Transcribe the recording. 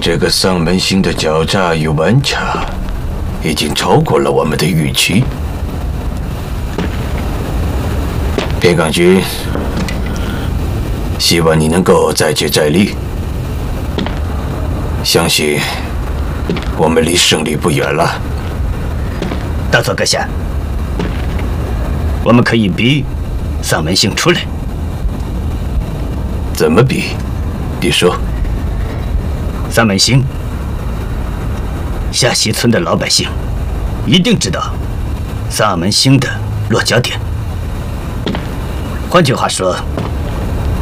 这个丧门星的狡诈与顽强，已经超过了我们的预期。边港君，希望你能够再接再厉。相信我们离胜利不远了。 大佐阁下，我们可以逼丧门星出来。 怎么逼？你说。 丧门星下西村的老百姓一定知道丧门星的落脚点。换句话说，